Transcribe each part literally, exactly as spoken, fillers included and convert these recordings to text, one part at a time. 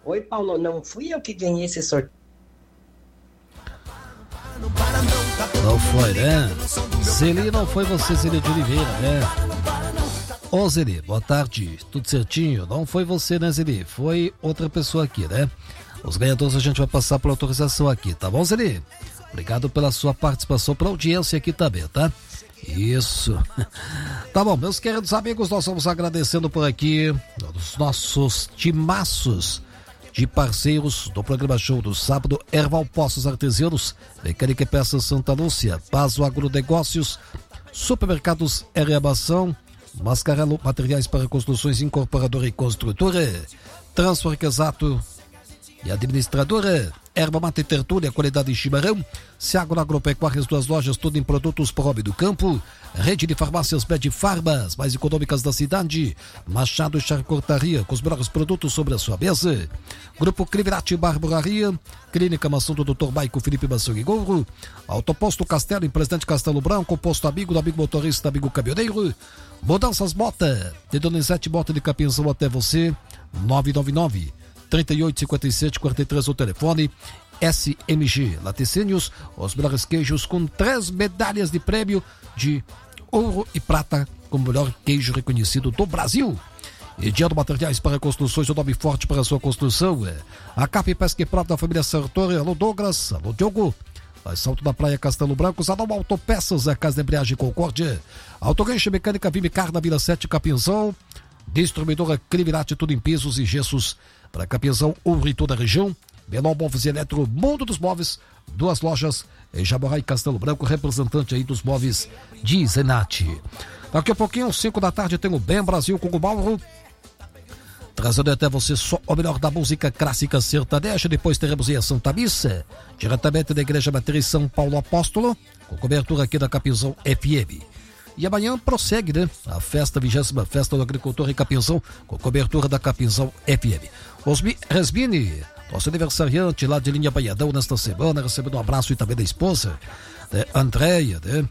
Oi, Paulo, não fui eu que ganhei esse sorteio. Não foi, né? Zeli, não foi você, Zeli de Oliveira, né? Ô, Zeli, boa tarde, tudo certinho? Não foi você, né, Zeli? Foi outra pessoa aqui, né? Os ganhadores a gente vai passar pela autorização aqui, tá bom, Zeli? Obrigado pela sua participação, pela audiência aqui também, tá? Isso. Tá bom, meus queridos amigos, nós vamos agradecendo por aqui os nossos timaços de parceiros do programa Show do Sábado: Erval Poços Artesianos, Mecânica e Peças Santa Lúcia, Pazo Agronegócios, Supermercados Ereabação, Mascarello Materiais para Construções Incorporadora e Construtora, Transforque Exato e Administradora, Erva Mate Tertúlia, qualidade de chimarrão, Seago Agropecuária, as duas lojas, tudo em produtos pro hobby do campo, Rede de Farmácias Med Farmas, mais econômicas da cidade, Machado Charcutaria, com os melhores produtos sobre a sua mesa, Grupo Crivirati Barburaria, Clínica Maçã do doutor Maico Felipe Maçã e Gouro, Autoposto Castelo, em Presidente Castelo Branco, Posto Amigo, do amigo motorista, amigo caminhoneiro, Mudanças Mota, de Donizete Mota de Capinzão até você, nove nove nove, trinta e oito, cinquenta e sete, quarenta e três o telefone. S M G Laticínios, os melhores queijos com três medalhas de prêmio de ouro e prata como melhor queijo reconhecido do Brasil. E Dia do Materiais para Construções, o nome forte para a sua construção é a Cap Pesca e Prata da família Sartori. Alô Douglas, alô Diogo, Salto da Praia Castelo Branco, Sadal Autopeças, a Casa de Embreagem Concórdia, Autoganche Mecânica Vimicar na Vila sete Capinzão, Distribuidora Crivirati, tudo em pisos e gessos para Capinzão, ouro e toda a região. Melhor Móveis e Eletro, Mundo dos Móveis, duas lojas em Jaborá e Castelo Branco, representante aí dos móveis de Zenate. Daqui a pouquinho, cinco da tarde, tem o Bem Brasil com o Mauro, trazendo até você só o melhor da música clássica sertaneja. Depois teremos aí a Santa Missa, diretamente da Igreja Matriz São Paulo Apóstolo, com cobertura aqui da Capinzão F M. E amanhã prossegue, né? A festa, a vigésima festa do agricultor em Capinzão, com cobertura da Capinzão F M. Osmi Resbini, nosso aniversariante lá de Linha Baiadão nesta semana, recebendo um abraço e também da esposa, né? Andréia, né?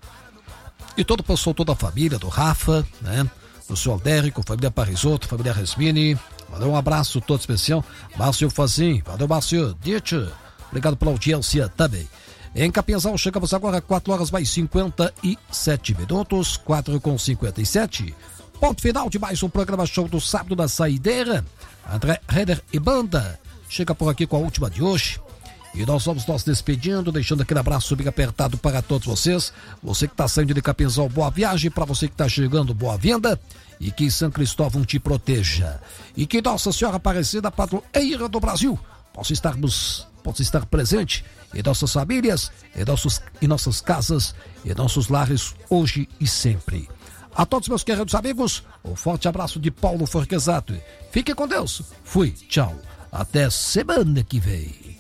E todo o pessoal, toda a família do Rafa, né? Do senhor Aldérico, família Parisotto, família Resbini. Valeu, um abraço todo especial. Márcio Fazim, valeu, Márcio Ditch. Obrigado pela audiência também. Em Capinzão, chegamos agora a quatro horas mais cinquenta e sete minutos, quatro com cinquenta e sete. Ponto final de mais um programa Show do Sábado da Saideira. André Renner e Banda chega por aqui com a última de hoje. E nós vamos nos despedindo, deixando aquele abraço bem apertado para todos vocês. Você que está saindo de Capinzão, boa viagem. Para você que está chegando, boa vinda. E que São Cristóvão te proteja. E que Nossa Senhora Aparecida, padroeira do Brasil, possa estarmos, possa estar presente em nossas famílias, em, nossos, em nossas casas, em nossos lares, hoje e sempre. A todos meus queridos amigos, um forte abraço de Paulo Forquesato. Fique com Deus. Fui, tchau. Até semana que vem.